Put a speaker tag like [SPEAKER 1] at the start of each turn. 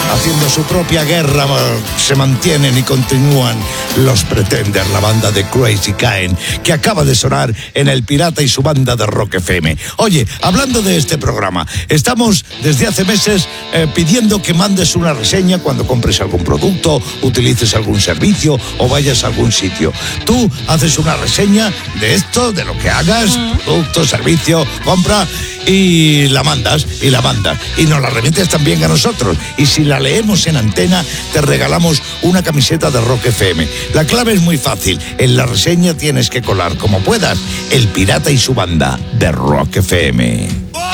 [SPEAKER 1] haciendo su propia guerra, se mantienen y continúan los Pretenders, la banda de Crazy Kind, que acaba de sonar en El Pirata y su banda de Rock FM. Oye, hablando de este programa, estamos desde hace meses pidiendo que mandes una reseña cuando compres algún producto, utilices algún servicio o vayas a algún sitio. Tú haces una reseña de esto, de lo que hagas, producto, servicio, compra, y la mandas, y nos la remites también a nosotros. Y si la leemos en antena, te regalamos una camiseta de Rock FM. La clave es muy fácil. En la reseña tienes que colar, como puedas, El Pirata y su banda de Rock FM.